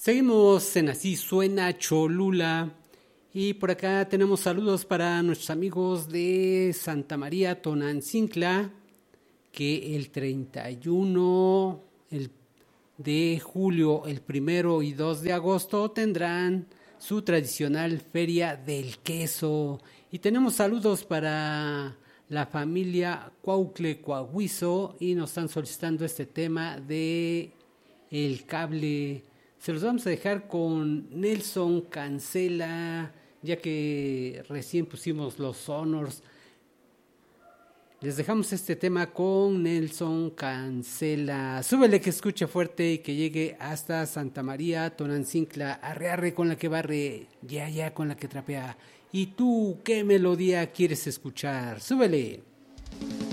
Seguimos en Así Suena Cholula y por acá tenemos saludos para nuestros amigos de Santa María Tonancincla, que el 31 de julio, el 1 y 2 de agosto tendrán su tradicional Feria del Queso. Y tenemos saludos para la familia Cuaucle Coahuizo y nos están solicitando este tema de el cable. Se los vamos a dejar con Nelson Cancela, ya que recién pusimos los honors. Les dejamos este tema con Nelson Cancela. Súbele que escuche fuerte y que llegue hasta Santa María Tonancincla. Arre, arre con la que barre, ya, ya con la que trapea. ¿Y tú qué melodía quieres escuchar? Súbele.